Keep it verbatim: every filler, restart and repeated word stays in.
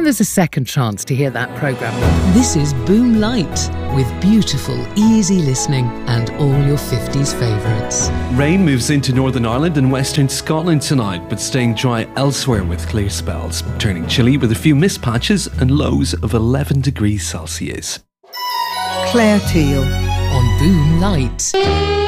And there's a second chance to hear that programme. This is Boom Light, with beautiful, easy listening and all your fifties favourites. Rain moves into Northern Ireland and Western Scotland tonight, but staying dry elsewhere with clear spells, turning chilly with a few mist patches and lows of eleven degrees Celsius. Claire Teal on Boom Light.